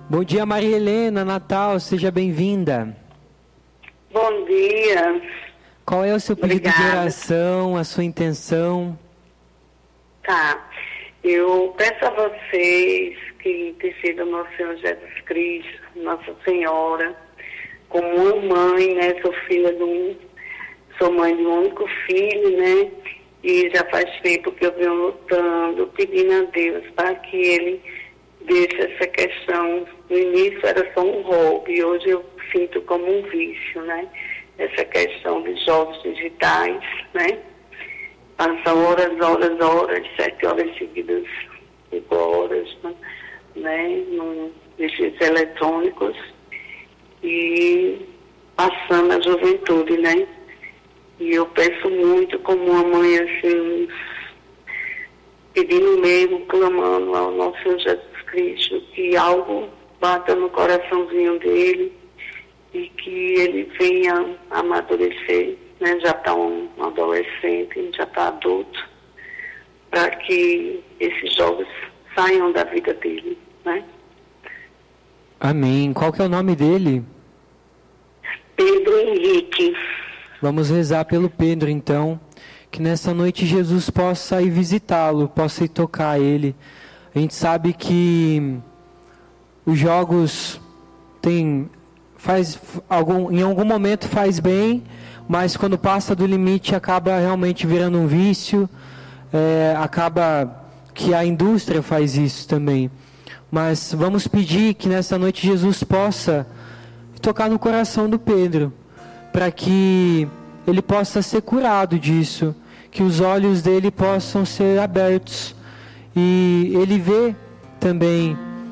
Bom dia, Maria Helena, Natal, seja bem-vinda. Bom dia. Qual é o seu pedido Obrigada. de oração, a sua intenção? Tá. Eu peço a vocês que intercedam nosso Senhor Jesus Cristo, Nossa Senhora, como uma mãe, né? Sou mãe de um único filho, né? E já faz tempo que eu venho lutando, pedindo a Deus para que Ele deixe essa questão. No início era só um hobby, hoje eu sinto como um vício, né? Essa questão de jogos digitais, né? Passa horas, 7 horas seguidas, 5 horas, né? Nesses eletrônicos e passando a juventude, né? E eu peço muito, como uma mãe, assim, pedindo mesmo, clamando ao nosso Senhor Jesus Cristo, que algo bata no coraçãozinho dele e que ele venha amadurecer, né? Já está um adolescente, já está adulto, para que esses jogos saiam da vida dele, né? Amém. Qual que é o nome dele? Pedro Henrique. Vamos rezar pelo Pedro, então, que nessa noite Jesus possa ir visitá-lo, possa ir tocar ele. A gente sabe que os jogos em algum momento faz bem, mas quando passa do limite acaba realmente virando um vício, acaba que a indústria faz isso também. Mas vamos pedir que nessa noite Jesus possa tocar no coração do Pedro, para que ele possa ser curado disso, que os olhos dele possam ser abertos e ele vê também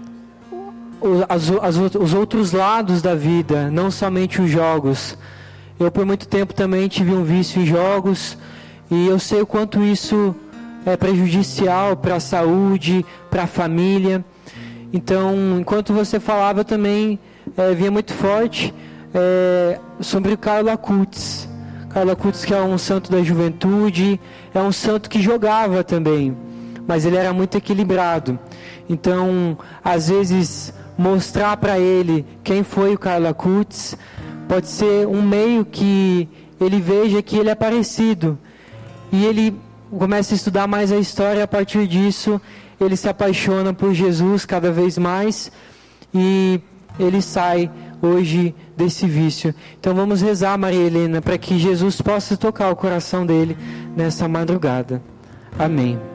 os outros lados da vida, não somente os jogos. Eu por muito tempo também tive um vício em jogos e eu sei o quanto isso é prejudicial para a saúde, para a família. Então, enquanto você falava, eu também vinha muito forte sobre o Carlo Acutis. Carlo Acutis, que é um santo da juventude, é um santo que jogava também, mas ele era muito equilibrado. Então, às vezes, mostrar para ele quem foi o Carlo Acutis pode ser um meio que ele veja que ele é parecido. E ele começa a estudar mais a história, e a partir disso, ele se apaixona por Jesus cada vez mais e ele sai hoje desse vício. Então vamos rezar, Maria Helena, para que Jesus possa tocar o coração dele nessa madrugada. Amém.